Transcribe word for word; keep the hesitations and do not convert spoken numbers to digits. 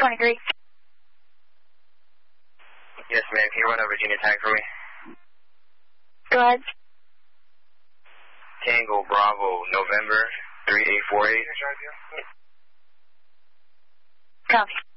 twenty-three. Yes, ma'am. Can you run a Virginia tag for me? Go ahead. Tango Bravo November three eight four eight. Copy.